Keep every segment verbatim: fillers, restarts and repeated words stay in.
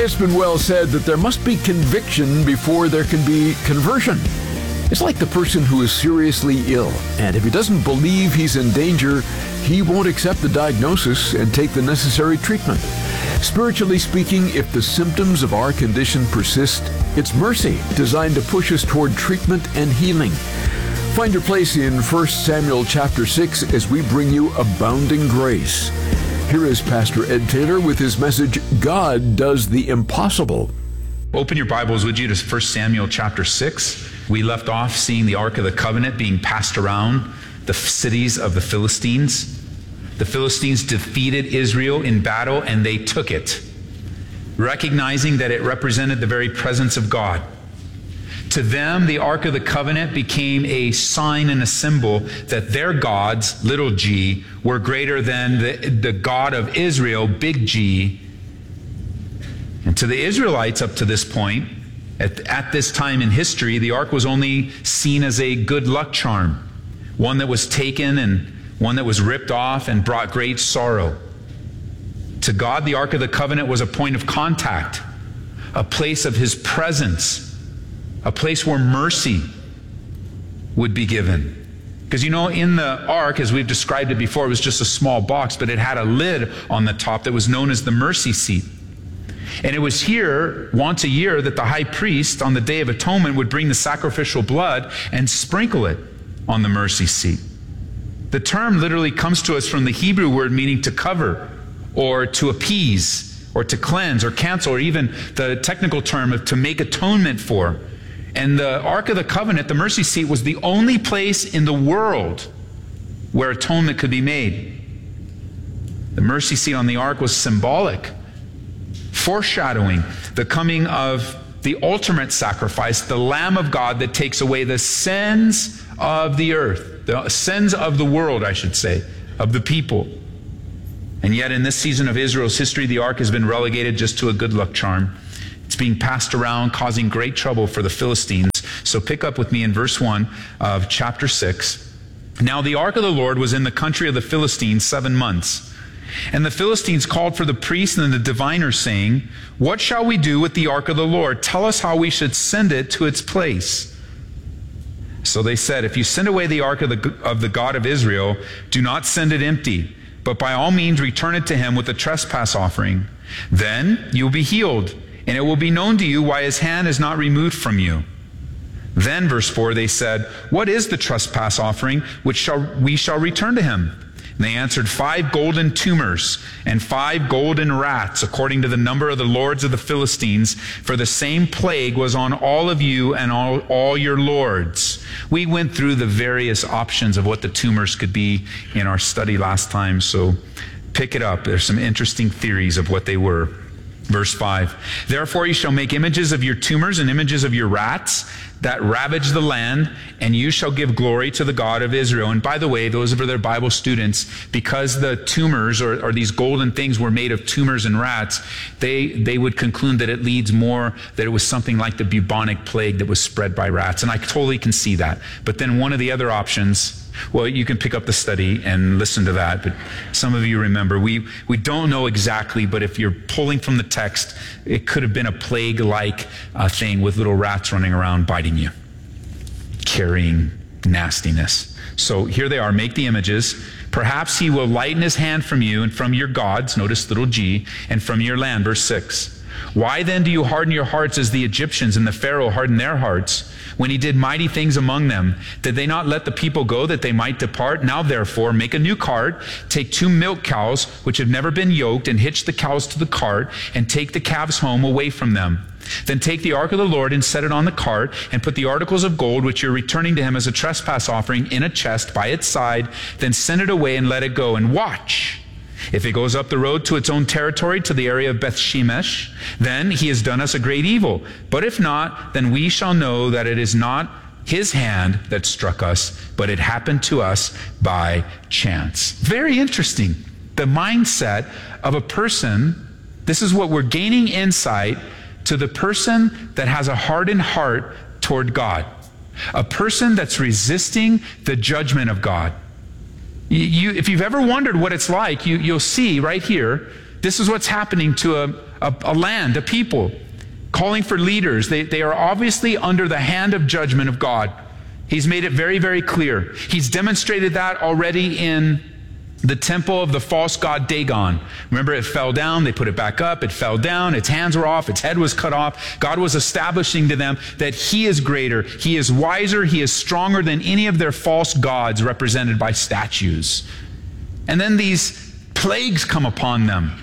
It's been well said that there must be conviction before there can be conversion. It's like the person who is seriously ill, and if he doesn't believe he's in danger, he won't accept the diagnosis and take the necessary treatment. Spiritually speaking, if the symptoms of our condition persist, it's mercy designed to push us toward treatment and healing. Find your place in First Samuel chapter six as we bring you abounding grace. Here is Pastor Ed Taylor with his message, God Does the Impossible. Open your Bibles, would you, to First Samuel chapter six. We left off seeing the Ark of the Covenant being passed around the cities of the Philistines. The Philistines defeated Israel in battle, and they took it, recognizing that it represented the very presence of God. To them, the Ark of the Covenant became a sign and a symbol that their gods, little g, were greater than the, the God of Israel, big G. And to the Israelites up to this point, at, at this time in history, the Ark was only seen as a good luck charm, one that was taken and one that was ripped off and brought great sorrow. To God, the Ark of the Covenant was a point of contact, a place of His presence, a place where mercy would be given. Because you know, in the ark, as we've described it before, it was just a small box, but it had a lid on the top that was known as the mercy seat. And it was here, once a year, that the high priest on the Day of Atonement would bring the sacrificial blood and sprinkle it on the mercy seat. The term literally comes to us from the Hebrew word meaning to cover, or to appease, or to cleanse, or cancel, or even the technical term of to make atonement for. And the Ark of the Covenant, the mercy seat, was the only place in the world where atonement could be made. The mercy seat on the ark was symbolic, foreshadowing the coming of the ultimate sacrifice, the Lamb of God that takes away the sins of the earth, the sins of the world, I should say, of the people. And yet in this season of Israel's history, the ark has been relegated just to a good luck charm. It's being passed around, causing great trouble for the Philistines. So pick up with me in verse one of chapter six. Now the ark of the Lord was in the country of the Philistines seven months. And the Philistines called for the priests and the diviners, saying, What shall we do with the ark of the Lord? Tell us how we should send it to its place. So they said, If you send away the ark of the, of the God of Israel, do not send it empty, but by all means return it to him with a trespass offering. Then you will be healed, and it will be known to you why his hand is not removed from you. Then, verse four, they said, What is the trespass offering which shall we shall return to him? And they answered, Five golden tumors and five golden rats, according to the number of the lords of the Philistines, for the same plague was on all of you and all, all your lords. We went through the various options of what the tumors could be in our study last time, so pick it up. There's some interesting theories of what they were. Verse five, Therefore you shall make images of your tumors and images of your rats that ravage the land, and you shall give glory to the God of Israel. And by the way, those are their Bible students, because the tumors or, or these golden things were made of tumors and rats, they, they would conclude that it leads more that it was something like the bubonic plague that was spread by rats. And I totally can see that. But then one of the other options, well, you can pick up the study and listen to that, but some of you remember, we, we don't know exactly, but if you're pulling from the text, it could have been a plague-like uh, thing with little rats running around biting you, carrying nastiness. So here they are, make the images. Perhaps he will lighten his hand from you and from your gods, notice little g, and from your land, verse six. Why then do you harden your hearts as the Egyptians and the Pharaoh hardened their hearts when he did mighty things among them? Did they not let the people go that they might depart? Now therefore make a new cart, take two milk cows which have never been yoked, and hitch the cows to the cart, and take the calves home away from them. Then take the ark of the Lord and set it on the cart, and put the articles of gold which you're returning to him as a trespass offering in a chest by its side. Then send it away and let it go, and watch. If it goes up the road to its own territory, to the area of Beth Shemesh, then he has done us a great evil. But if not, then we shall know that it is not his hand that struck us, but it happened to us by chance. Very interesting. The mindset of a person, this is what we're gaining insight to the person that has a hardened heart toward God. A person that's resisting the judgment of God. You, if you've ever wondered what it's like, you, you'll see right here, this is what's happening to a, a, a land, a people, calling for leaders. They, they are obviously under the hand of judgment of God. He's made it very, very clear. He's demonstrated that already in the temple of the false god Dagon. Remember, it fell down, they put it back up, it fell down, its hands were off, its head was cut off. God was establishing to them that he is greater, he is wiser, he is stronger than any of their false gods represented by statues. And then these plagues come upon them,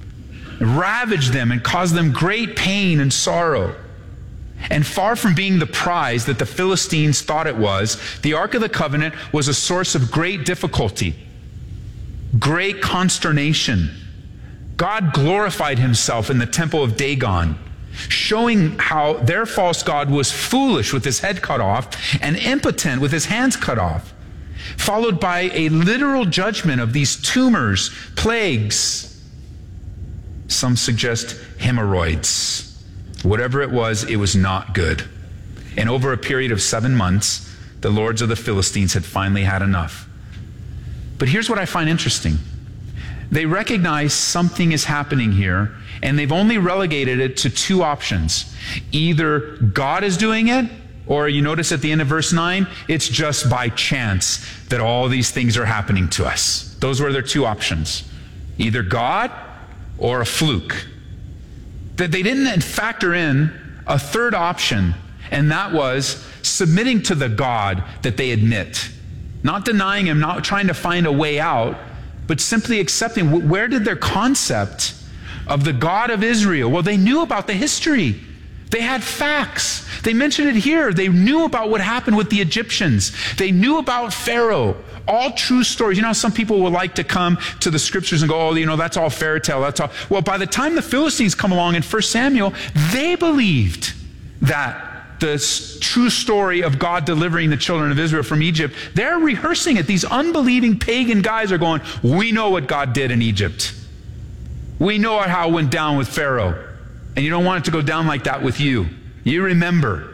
ravage them, and cause them great pain and sorrow. And far from being the prize that the Philistines thought it was, the Ark of the Covenant was a source of great difficulty, great consternation. God glorified himself in the temple of Dagon, showing how their false god was foolish with his head cut off and impotent with his hands cut off, followed by a literal judgment of these tumors, plagues. Some suggest hemorrhoids. Whatever it was, it was not good. And over a period of seven months, the lords of the Philistines had finally had enough. But here's what I find interesting. They recognize something is happening here, and they've only relegated it to two options. Either God is doing it, or you notice at the end of verse nine, it's just by chance that all these things are happening to us. Those were their two options. Either God or a fluke. That they didn't factor in a third option, and that was submitting to the God that they admit. Not denying him, not trying to find a way out, but simply accepting. Where did their concept of the God of Israel? Well, they knew about the history. They had facts. They mentioned it here. They knew about what happened with the Egyptians. They knew about Pharaoh. All true stories. You know how some people will like to come to the scriptures and go, oh, you know, that's all fairy tale. That's all. Well, by the time the Philistines come along in First Samuel, they believed that the true story of God delivering the children of Israel from Egypt, they're rehearsing it. These unbelieving pagan guys are going, we know what God did in Egypt. We know how it went down with Pharaoh. And you don't want it to go down like that with you. You remember.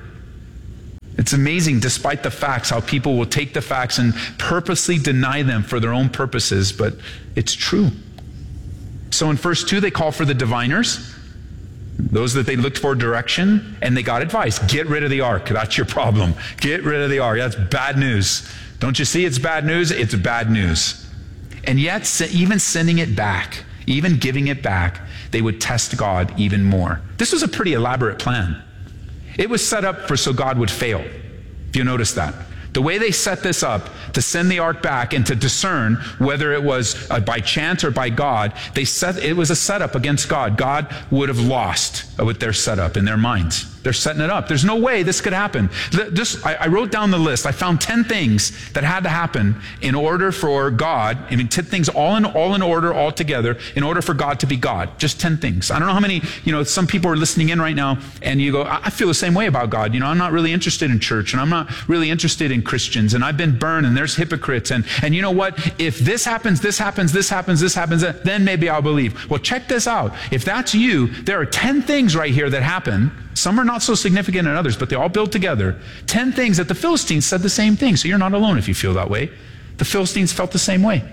It's amazing, despite the facts, how people will take the facts and purposely deny them for their own purposes, but it's true. So in verse two, they call for the diviners, those that they looked for direction, and they got advice. Get rid of the ark. That's your problem. Get rid of the ark. That's bad news. Don't you see it's bad news? It's bad news. And yet, even sending it back, even giving it back, they would test God even more. This was a pretty elaborate plan. It was set up for so God would fail. If you notice that. The way they set this up to send the ark back and to discern whether it was uh, by chance or by God, they set it was a setup against God. God would have lost with their setup in their minds. They're setting it up. There's no way this could happen. Just, I, I wrote down the list. I found ten things that had to happen in order for God, I mean, ten things all in, all in order, all together, in order for God to be God. Just ten things. I don't know how many, you know, some people are listening in right now and you go, I, I feel the same way about God. You know, I'm not really interested in church and I'm not really interested in Christians and I've been burned and there's hypocrites and, and you know what? If this happens, this happens, this happens, this happens, then maybe I'll believe. Well, check this out. If that's you, there are ten things right here that happen. Some are not so significant than others, but they all build together. Ten things that the Philistines said the same thing. So you're not alone if you feel that way. The Philistines felt the same way.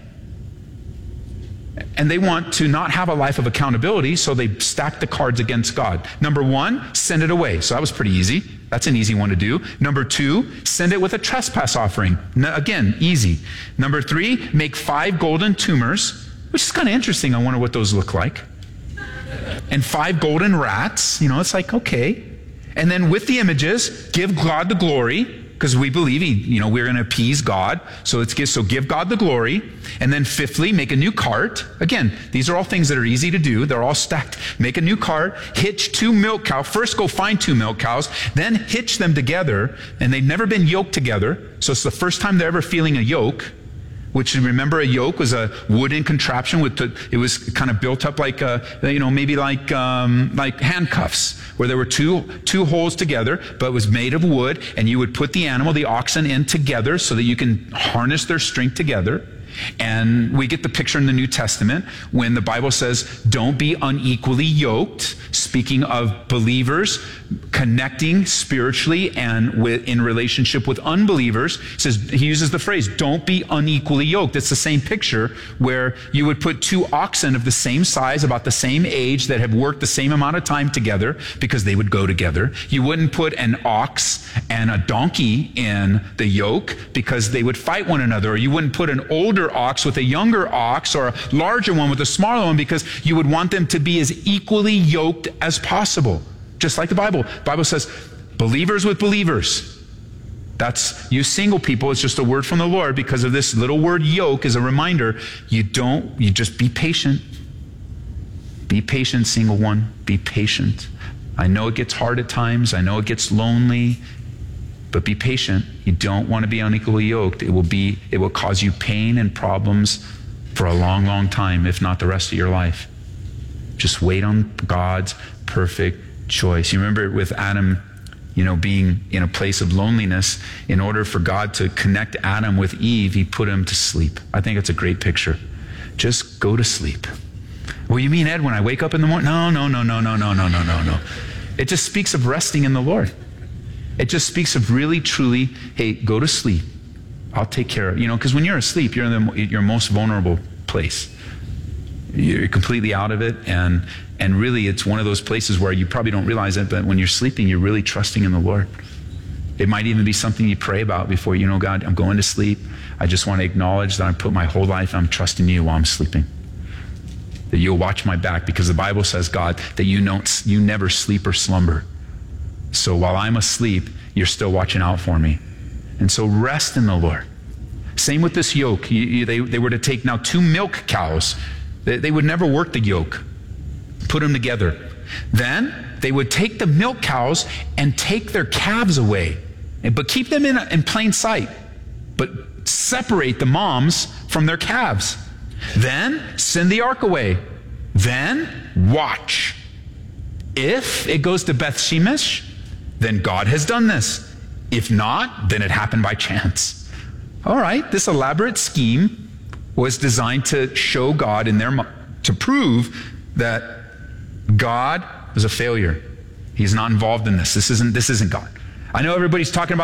And they want to not have a life of accountability, so they stack the cards against God. Number one, send it away. So that was pretty easy. That's an easy one to do. Number two, send it with a trespass offering. Again, easy. Number three, make five golden tumors, which is kind of interesting. I wonder what those look like. And five golden rats, you know, it's like, okay. And then with the images, give God the glory, because we believe he, you know, we're going to appease God. So let's give, so give God the glory. And then fifthly, make a new cart. Again, these are all things that are easy to do. They're all stacked. Make a new cart, hitch two milk cows. First go find two milk cows, then hitch them together. And they've never been yoked together. So it's the first time they're ever feeling a yoke. Which, remember, a yoke was a wooden contraption with the, it was kind of built up like a, you know, maybe like um, like handcuffs, where there were two two holes together, but it was made of wood, and you would put the animal, the oxen, in together so that you can harness their strength together. And we get the picture in the New Testament when the Bible says, don't be unequally yoked, speaking of believers connecting spiritually and with, in relationship with unbelievers. It says, he uses the phrase, don't be unequally yoked. It's the same picture where you would put two oxen of the same size, about the same age, that have worked the same amount of time together because they would go together. You wouldn't put an ox and a donkey in the yoke because they would fight one another. Or you wouldn't put an older ox with a younger ox, or a larger one with a smaller one, because you would want them to be as equally yoked as possible. Just like the Bible. The Bible says, believers with believers. That's, you single people, it's just a word from the Lord because of this little word yoke is a reminder. You don't, you just be patient. Be patient, single one. Be patient. I know it gets hard at times. I know it gets lonely. But be patient. You don't want to be unequally yoked. It will be, it will cause you pain and problems for a long, long time, if not the rest of your life. Just wait on God's perfect choice. You remember with Adam, you know, being in a place of loneliness. In order for God to connect Adam with Eve, he put him to sleep. I think it's a great picture. Just go to sleep. Well, you mean, Ed, when I wake up in the morning? No, no, no, no, no, no, no, no, no, no. It just speaks of resting in the Lord. It just speaks of really, truly, hey, go to sleep. I'll take care of, you know, because when you're asleep, you're in the, your most vulnerable place. You're completely out of it, and and really it's one of those places where you probably don't realize it, but when you're sleeping, you're really trusting in the Lord. It might even be something you pray about before, you know, God, I'm going to sleep. I just want to acknowledge that I put my whole life, I'm trusting you while I'm sleeping. That you'll watch my back, because the Bible says, God, that you don't, you never sleep or slumber. So while I'm asleep, you're still watching out for me. And so rest in the Lord. Same with this yoke. You, you, they, they were to take now two milk cows. They, they would never work the yoke. Put them together. Then they would take the milk cows and take their calves away, but keep them in, in plain sight. But separate the moms from their calves. Then send the ark away. Then watch. If it goes to Beth Shemesh, then God has done this. If not, then it happened by chance. All right, this elaborate scheme was designed to show God in their, to prove that God is a failure. He's not involved in this. This isn't, this isn't God. I know everybody's talking about